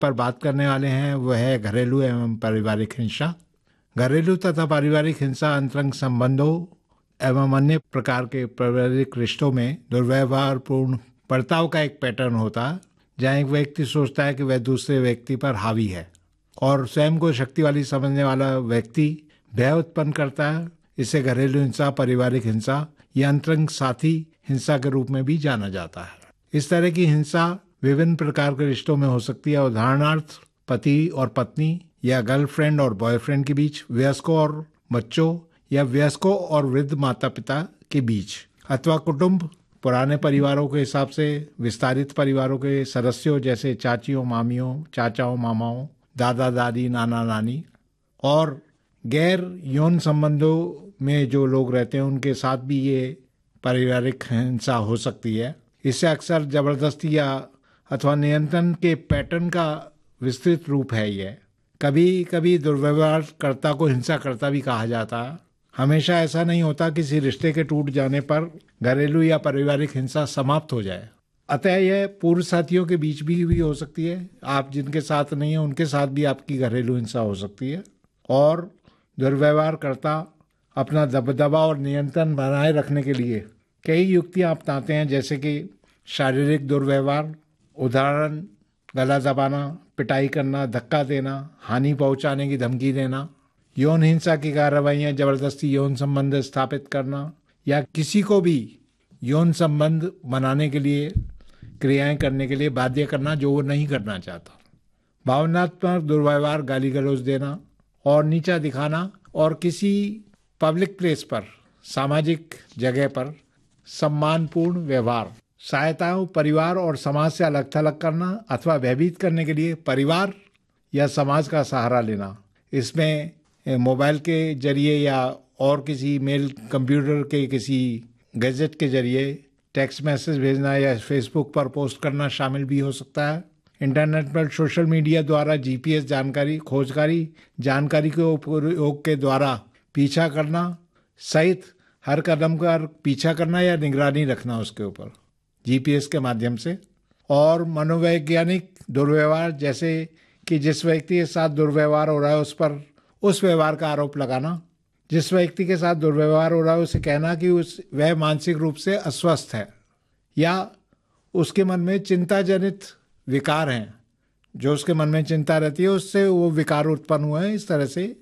पर बात करने वाले हैं वह है घरेलू एवं पारिवारिक हिंसा। घरेलू तथा पारिवारिक हिंसा अंतरंग संबंधों एवं अन्य प्रकार के पारिवारिक रिश्तों में दुर्व्यवहारपूर्ण बर्ताव का एक पैटर्न होता है, जहाँ एक व्यक्ति सोचता है कि वह दूसरे व्यक्ति पर हावी है और स्वयं को शक्तिशाली समझने वाला व्यक्ति भय उत्पन्न करता है। इसे घरेलू हिंसा, पारिवारिक हिंसा या अंतरंग साथी हिंसा के रूप में भी जाना जाता है। इस तरह की हिंसा विभिन्न प्रकार के रिश्तों में हो सकती है। उदाहरणार्थ पति और पत्नी या गर्लफ्रेंड और बॉयफ्रेंड के बीच, वयस्कों और बच्चों या वयस्कों और वृद्ध माता पिता के बीच, अथवा कुटुंब, पुराने परिवारों के हिसाब से विस्तारित परिवारों के सदस्यों जैसे चाचियों, मामियों, चाचाओं, मामाओं, दादा दादी, नाना नानी, और गैर यौन संबंधों में जो लोग रहते हैं उनके साथ भी ये पारिवारिक हिंसा हो सकती है। इससे अक्सर जबरदस्ती या अथवा नियंत्रण के पैटर्न का विस्तृत रूप है। यह कभी कभी दुर्व्यवहारकर्ता को हिंसाकर्ता भी कहा जाता है। हमेशा ऐसा नहीं होता किसी रिश्ते के टूट जाने पर घरेलू या पारिवारिक हिंसा समाप्त हो जाए। अतः यह पूर्व साथियों के बीच भी हो सकती है। आप जिनके साथ नहीं है उनके साथ भी आपकी घरेलू हिंसा हो सकती है। और दुर्व्यवहारकर्ता अपना दबदबा और नियंत्रण बनाए रखने के लिए कई युक्तियां अपनाते हैं, जैसे कि शारीरिक दुर्व्यवहार, उदाहरण गला दबाना, पिटाई करना, धक्का देना, हानि पहुंचाने की धमकी देना। यौन हिंसा की कार्रवाइयां, जबरदस्ती यौन संबंध स्थापित करना या किसी को भी यौन संबंध बनाने के लिए, क्रियाएं करने के लिए बाध्य करना जो वो नहीं करना चाहता। भावनात्मक दुर्व्यवहार, गाली गलौज देना और नीचा दिखाना, और किसी पब्लिक प्लेस पर, सामाजिक जगह पर सम्मानपूर्ण व्यवहार। सहायताओं, परिवार और समाज से अलग थलग करना अथवा भयभीत करने के लिए परिवार या समाज का सहारा लेना। इसमें मोबाइल के जरिए या और किसी मेल, कंप्यूटर के किसी गैजेट के जरिए टेक्स्ट मैसेज भेजना या फेसबुक पर पोस्ट करना शामिल भी हो सकता है। इंटरनेट पर सोशल मीडिया द्वारा जीपीएस जानकारी, खोजकारी जानकारी के उपयोग के द्वारा पीछा करना सहित हर कदम का पीछा करना या निगरानी रखना उसके ऊपर जीपीएस के माध्यम से। और मनोवैज्ञानिक दुर्व्यवहार, जैसे कि जिस व्यक्ति के साथ दुर्व्यवहार हो रहा है उस पर उस व्यवहार का आरोप लगाना। जिस व्यक्ति के साथ दुर्व्यवहार हो रहा है उसे कहना कि वह मानसिक रूप से अस्वस्थ है या उसके मन में चिंता जनित विकार हैं, जो उसके मन में चिंता रहती है उससे वो विकार उत्पन्न हुए हैं, इस तरह से।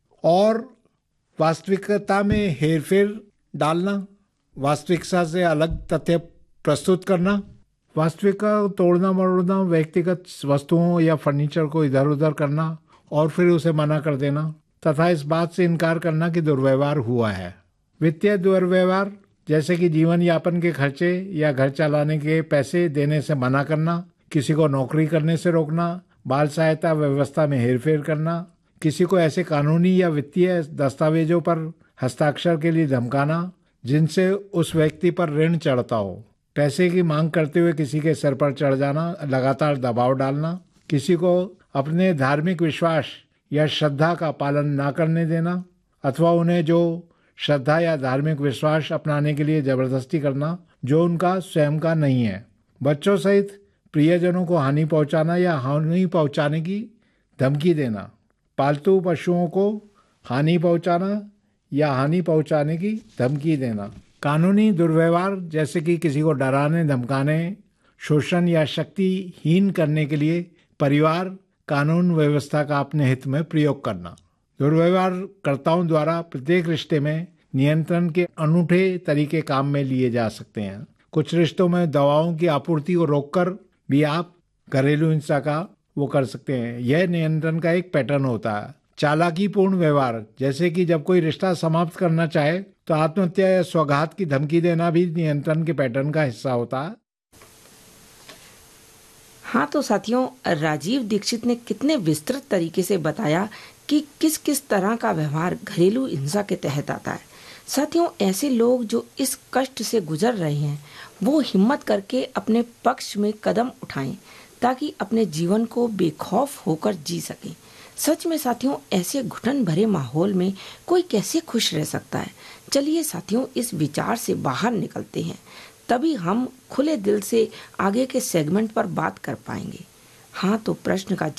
और वास्तविकता में हेरफेर डालना, वास्तविकता से अलग तथ्य प्रस्तुत करना, वास्तविकता तोड़ना मरोड़ना, व्यक्तिगत वस्तुओं या फर्नीचर को इधर उधर करना और फिर उसे मना कर देना तथा इस बात से इनकार करना कि दुर्व्यवहार हुआ है। वित्तीय दुर्व्यवहार, जैसे कि जीवन यापन के खर्चे या घर चलाने के पैसे देने से मना करना, किसी को नौकरी करने से रोकना, बाल सहायता व्यवस्था में हेरफेर करना, किसी को ऐसे कानूनी या वित्तीय दस्तावेजों पर हस्ताक्षर के लिए धमकाना जिनसे उस व्यक्ति पर ऋण चढ़ता हो, पैसे की मांग करते हुए किसी के सिर पर चढ़ जाना, लगातार दबाव डालना, किसी को अपने धार्मिक विश्वास या श्रद्धा का पालन न करने देना अथवा उन्हें जो श्रद्धा या धार्मिक विश्वास अपनाने के लिए जबरदस्ती करना जो उनका स्वयं का नहीं है। बच्चों सहित प्रियजनों को हानि पहुंचाना या हानि पहुंचाने की धमकी देना, पालतू पशुओं को हानि पहुंचाना या हानि पहुंचाने की धमकी देना। कानूनी दुर्व्यवहार, जैसे कि किसी को डराने, धमकाने, शोषण या शक्तिहीन करने के लिए परिवार कानून व्यवस्था का अपने हित में प्रयोग करना। दुर्व्यवहारकर्ताओं द्वारा प्रत्येक रिश्ते में नियंत्रण के अनूठे तरीके काम में लिए जा सकते हैं। कुछ रिश्तों में दवाओं की आपूर्ति को रोककर भी आप घरेलू हिंसा का वो कर सकते हैं। यह नियंत्रण का एक पैटर्न होता है। चालाकीपूर्ण व्यवहार, जैसे कि जब कोई रिश्ता समाप्त करना चाहे तो आत्महत्या या स्वघात की धमकी देना भी नियंत्रण के पैटर्न का हिस्सा होता है। हाँ तो साथियों, राजीव दीक्षित ने कितने विस्तृत तरीके से बताया कि किस किस तरह का व्यवहार घरेलू हिंसा के तहत आता है। साथियों, ऐसे लोग जो इस कष्ट से गुजर रहे हैं वो हिम्मत करके अपने पक्ष में कदम उठाएं ताकि अपने जीवन को बेखौफ होकर जी सकें। सच में साथियों, ऐसे घुटन भरे माहौल में कोई कैसे खुश रह सकता है। चलिए साथियों, इस विचार से बाहर निकलते हैं, तभी हम खुले दिल से आगे के सेगमेंट पर बात कर पाएंगे। हाँ, तो प्रश्न का